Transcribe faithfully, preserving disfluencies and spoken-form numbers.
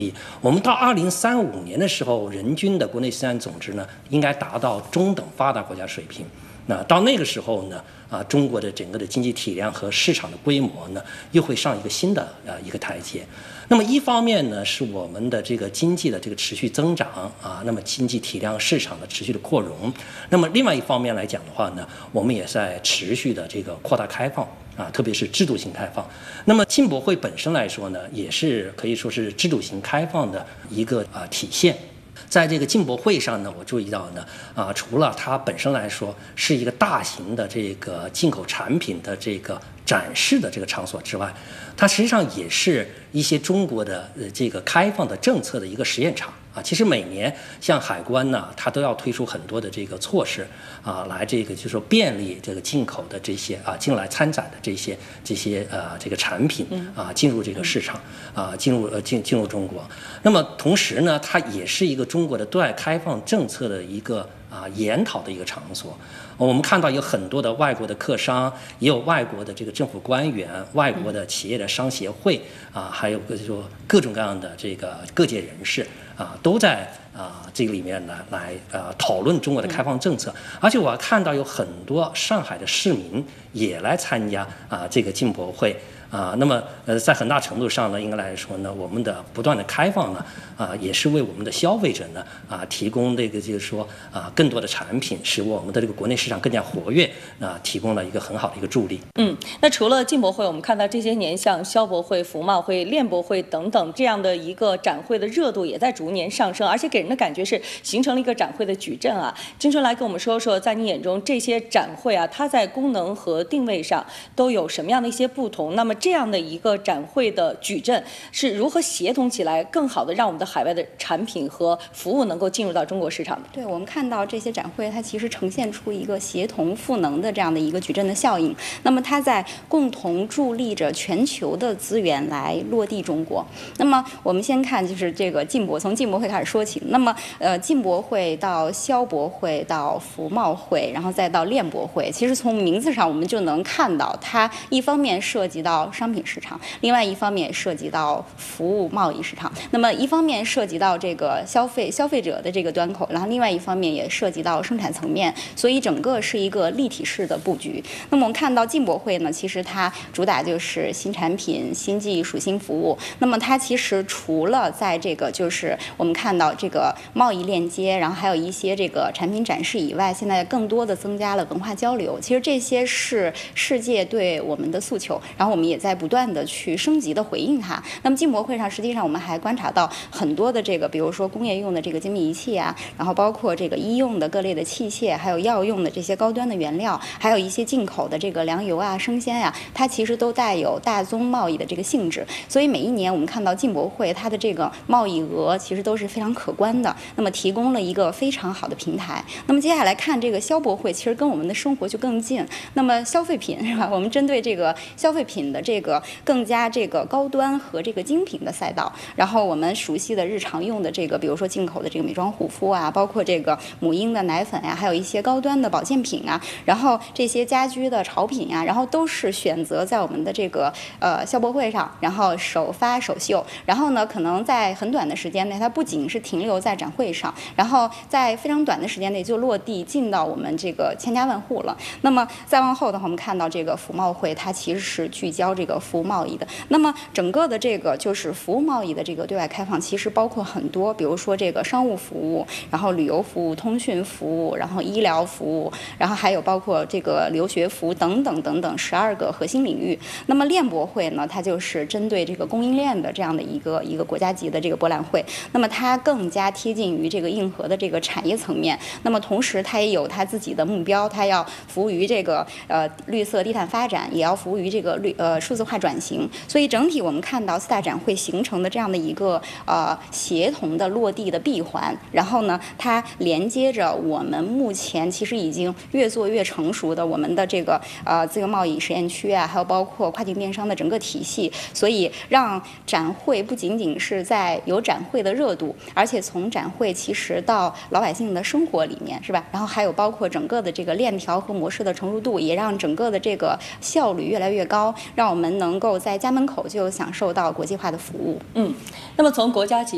我们到二零三五年的时候，人均的国内生产总值呢，应该达到中等发达国家水平。那到那个时候呢，啊，中国的整个的经济体量和市场的规模呢，又会上一个新的呃一个台阶。那么一方面呢，是我们的这个经济的这个持续增长啊，那么经济体量市场的持续的扩容。那么另外一方面来讲的话呢，我们也在持续的这个扩大开放。啊，特别是制度性开放。那么进博会本身来说呢，也是可以说是制度性开放的一个啊体现。在这个进博会上呢，我注意到呢，啊，除了它本身来说是一个大型的这个进口产品的这个展示的这个场所之外，它实际上也是一些中国的呃这个开放的政策的一个实验场啊。其实每年像海关呢，它都要推出很多的这个措施啊，来这个就是说便利这个进口的这些啊进来参展的这些这些呃这个产品啊进入这个市场啊进入呃进进入中国。那么同时呢，它也是一个中国的对外开放政策的一个啊研讨的一个场所。我们看到有很多的外国的客商，也有外国的这个政府官员、外国的企业的商协会啊，还有个就说各种各样的这个各界人士啊，都在啊这个里面呢来呃讨论中国的开放政策。而且我还看到有很多上海的市民也来参加啊这个进博会。啊，那么呃，在很大程度上呢，应该来说呢，我们的不断的开放呢，啊，也是为我们的消费者呢，啊，提供这个就是说啊，更多的产品，使我们的这个国内市场更加活跃，啊，提供了一个很好的一个助力。 嗯，那除了进博会，我们看到这些年像消博会、服贸会、链博会等等这样的一个展会的热度也在逐年上升，而且给人的感觉是形成了一个展会的矩阵啊。金春来跟我们说说，在你眼中这些展会啊，它在功能和定位上都有什么样的一些不同？那么这样的一个展会的矩阵是如何协同起来，更好的让我们的海外的产品和服务能够进入到中国市场的？ 对，我们看到这些展会，它其实呈现出一个协同赋能的这样的一个矩阵的效应。那么它在共同助力着全球的资源来落地中国。那么我们先看就是这个进博，从进博会开始说起。那么呃，进博会到消博会到服贸会，然后再到链博会，其实从名字上我们就能看到，它一方面涉及到商品市场，另外一方面涉及到服务贸易市场。那么一方面涉及到这个消费消费者的这个端口，然后另外一方面也涉及到生产层面，所以整个是一个立体式的布局。那么我们看到进博会呢，其实它主打就是新产品、新技术、新服务。那么它其实除了在这个就是我们看到这个贸易链接，然后还有一些这个产品展示以外，现在更多的增加了文化交流。其实这些是世界对我们的诉求，然后我们也在不断的去升级的回应它。那么进博会上，实际上我们还观察到很多的这个，比如说工业用的这个精密仪器啊，然后包括这个医用的各类的器械，还有药用的这些高端的原料，还有一些进口的这个粮油啊、生鲜呀、啊，它其实都带有大宗贸易的这个性质。所以每一年我们看到进博会它的这个贸易额其实都是非常可观的，那么提供了一个非常好的平台。那么接下来看这个消博会，其实跟我们的生活就更近。那么消费品是吧？我们针对这个消费品的这个更加这个高端和这个精品的赛道，然后我们熟悉的日常用的这个，比如说进口的这个美妆护肤啊，包括这个母婴的奶粉呀、啊，还有一些高端的保健品啊，然后这些家居的潮品啊，然后都是选择在我们的这个呃消博会上，然后首发首秀，然后呢，可能在很短的时间内，它不仅是停留在展会上，然后在非常短的时间内就落地进到我们这个千家万户了。那么再往后的话，我们看到这个服贸会，它其实是聚焦这个服务贸易的。那么整个的这个就是服务贸易的这个对外开放，其实包括很多，比如说这个商务服务，然后旅游服务、通讯服务，然后医疗服务，然后还有包括这个留学服务等等等等十二个核心领域。那么链博会呢，它就是针对这个供应链的这样的一个一个国家级的这个博览会，那么它更加贴近于这个硬核的这个产业层面。那么同时它也有它自己的目标，它要服务于这个呃绿色低碳发展，也要服务于这个绿呃数字化转型。所以整体我们看到四大展会形成的这样的一个呃协同的落地的闭环，然后呢，它连接着我们目前其实已经越做越成熟的我们的这个呃自由贸易实验区啊，还有包括跨境电商的整个体系。所以让展会不仅仅是在有展会的热度，而且从展会其实到老百姓的生活里面，是吧？然后还有包括整个的这个链条和模式的成熟度，也让整个的这个效率越来越高，让我们能够在家门口就享受到国际化的服务。 嗯，那么从国家级